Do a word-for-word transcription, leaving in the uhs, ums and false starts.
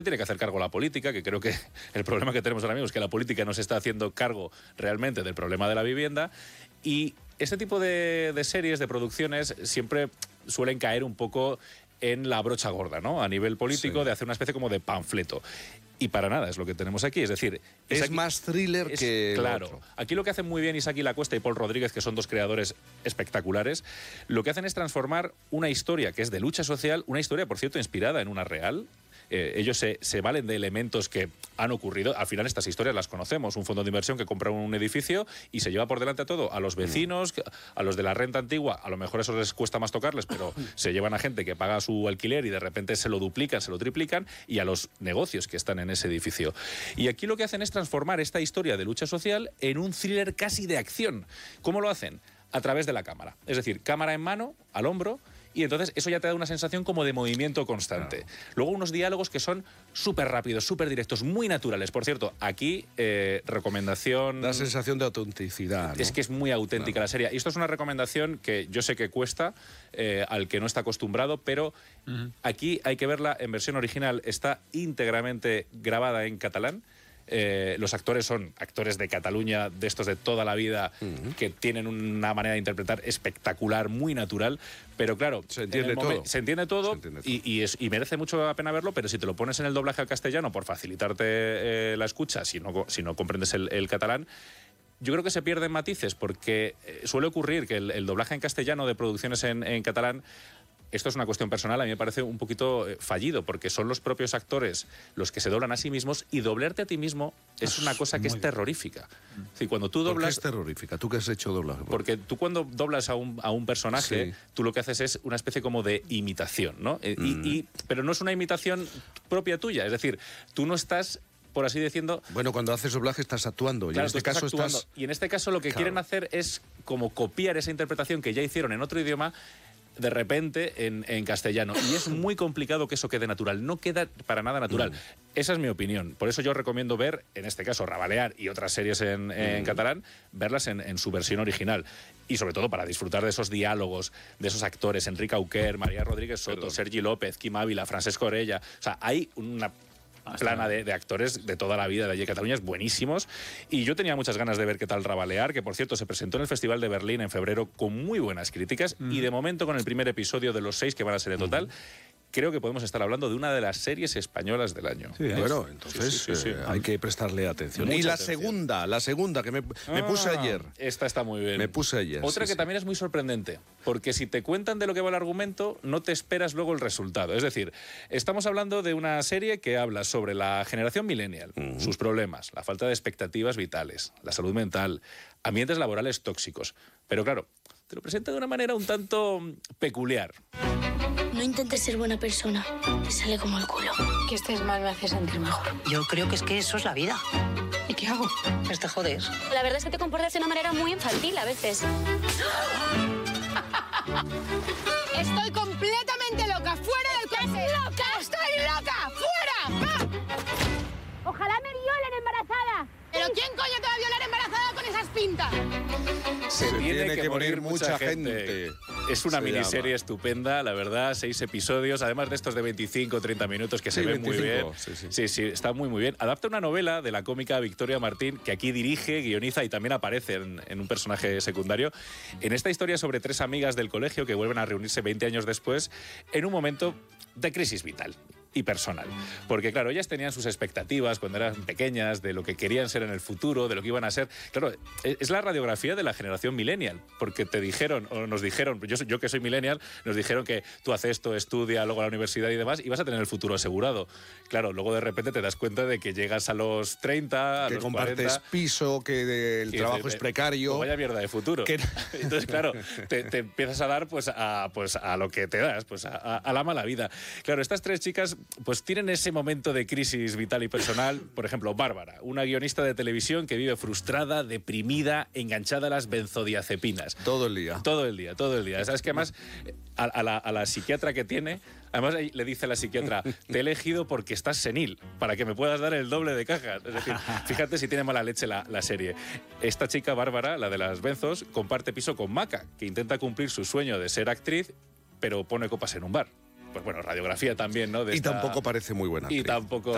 tiene que hacer cargo la política, que creo que el problema que tenemos ahora mismo es que la política no se está haciendo cargo realmente del problema de la vivienda, y este tipo de, de series, de producciones, siempre suelen caer un poco en la brocha gorda, ¿no? A nivel político, sí, de hacer una especie como de panfleto. Y para nada es lo que tenemos aquí, es decir... Es Isaki, más thriller es, que Claro, otro. Aquí lo que hacen muy bien Isaki Lacuesta y Paul Rodríguez, que son dos creadores espectaculares, lo que hacen es transformar una historia que es de lucha social, una historia, por cierto, inspirada en una real. Eh, ellos se, se valen de elementos que han ocurrido. Al final estas historias las conocemos. Un fondo de inversión que compra un edificio y se lleva por delante a todo, a los vecinos, a los de la renta antigua. A lo mejor eso les cuesta más tocarles, pero se llevan a gente que paga su alquiler y de repente se lo duplican, se lo triplican, y a los negocios que están en ese edificio. Y aquí lo que hacen es transformar esta historia de lucha social en un thriller casi de acción. ¿Cómo lo hacen? A través de la cámara. Es decir, cámara en mano, al hombro, y entonces eso ya te da una sensación como de movimiento constante. Claro. Luego unos diálogos que son súper rápidos, súper directos, muy naturales. Por cierto, aquí, eh, recomendación... Da sensación de autenticidad, ¿no? Es que es muy auténtica, claro, la serie. Y esto es una recomendación que yo sé que cuesta eh, al que no está acostumbrado, pero uh-huh. aquí hay que verla en versión original. Está íntegramente grabada en catalán. Eh, los actores son actores de Cataluña, de estos de toda la vida, uh-huh. que tienen una manera de interpretar espectacular, muy natural, pero claro, se entiende todo, se entiende todo, se entiende todo. Y, y, es, y merece mucho la pena verlo, pero si te lo pones en el doblaje al castellano por facilitarte eh, la escucha, si no, si no comprendes el, el catalán, yo creo que se pierden matices, porque eh, suele ocurrir que el, el doblaje en castellano de producciones en, en catalán, esto es una cuestión personal, a mí me parece un poquito eh, fallido, porque son los propios actores los que se doblan a sí mismos, y doblarte a ti mismo es una cosa que es bien. terrorífica. Es decir, cuando tú doblas... ¿Por qué es terrorífica? ¿Tú qué has hecho doblaje? Porque tú cuando doblas a un, a un personaje, sí, tú lo que haces es una especie como de imitación, ¿no? Mm. Y, y, pero no es una imitación propia tuya, es decir, tú no estás... por así diciendo... Bueno, cuando haces doblaje estás actuando, y claro, en este estás caso actuando, estás... Y en este caso lo que claro. quieren hacer es como copiar esa interpretación que ya hicieron en otro idioma, de repente en, en castellano. Y es muy complicado que eso quede natural. No queda para nada natural. Mm. Esa es mi opinión. Por eso yo recomiendo ver, en este caso, Rabalear y otras series en, mm. en catalán, verlas en, en su versión original. Y sobre todo para disfrutar de esos diálogos, de esos actores, Enrique Auquer, María Rodríguez Soto, Perdón. Sergi López, Quim Ávila, Francesc Orella. O sea, hay una... plana de, de actores de toda la vida de allí en Cataluña, es buenísimos, y yo tenía muchas ganas de ver qué tal Rabalear, que por cierto se presentó en el Festival de Berlín en febrero con muy buenas críticas, mm. y de momento con el primer episodio de los seis que van a ser en total, mm. creo que podemos estar hablando de una de las series españolas del año. Sí, bueno, entonces sí, sí, sí, sí. Eh, hay que prestarle atención. Mucha y la atención. segunda, la segunda, que me, me ah, puse ayer. Esta está muy bien. Me puse ayer. Otra sí, que sí. también es muy sorprendente, porque si te cuentan de lo que va el argumento, no te esperas luego el resultado. Es decir, estamos hablando de una serie que habla sobre la generación millennial, uh-huh. sus problemas, la falta de expectativas vitales, la salud mental, ambientes laborales tóxicos. Pero claro, te lo presenta de una manera un tanto peculiar. No intentes ser buena persona, te sale como el culo. Que estés mal me hace sentir mejor. Yo creo que es que eso es la vida. ¿Y qué hago? Pues te jodes. La verdad es que te comportas de una manera muy infantil a veces. Estoy completamente loca, fuera del clase. ¡Loca! ¡Estoy loca! ¡Fuera! ¡Va! Ojalá me violen embarazada. ¿Pero quién coño te va a violar embarazada con esas pintas? Se, Se tiene, tiene que, que morir mucha gente. gente. Es una Se miniserie llama. estupenda, la verdad, seis episodios, además de estos de veinticinco o treinta minutos que sí, se ven veinticinco, muy bien. Sí sí. sí, sí, está muy, muy bien. Adapta una novela de la cómica Victoria Martín, que aquí dirige, guioniza y también aparece en, en un personaje secundario. En esta historia sobre tres amigas del colegio que vuelven a reunirse veinte años después en un momento de crisis vital y personal. Porque, claro, ellas tenían sus expectativas cuando eran pequeñas de lo que querían ser en el futuro, de lo que iban a ser. Claro, es la radiografía de la generación millennial, porque te dijeron, o nos dijeron, yo, yo que soy millennial, nos dijeron que tú haces esto, estudia, luego a la universidad y demás, y vas a tener el futuro asegurado. Claro, luego de repente te das cuenta de que llegas a los treinta, a que los compartes cuarenta, piso, que el trabajo dices, es precario. Vaya mierda de futuro. Que... Entonces, claro, te, te empiezas a dar pues a, pues a lo que te das, pues a, a la mala vida. Claro, estas tres chicas pues tienen ese momento de crisis vital y personal. Por ejemplo, Bárbara, una guionista de televisión que vive frustrada, deprimida, enganchada a las benzodiazepinas. Todo el día. Todo el día, todo el día. ¿Sabes qué más? A, a, la, a la psiquiatra que tiene, además le dice a la psiquiatra, te he elegido porque estás senil, para que me puedas dar el doble de cajas. Es decir, fíjate si tiene mala leche la, la serie. Esta chica, Bárbara, la de las benzos, comparte piso con Maca, que intenta cumplir su sueño de ser actriz, pero pone copas en un bar. Pues bueno, radiografía también, ¿no? De y esta... tampoco parece muy buena actriz. Y tampoco...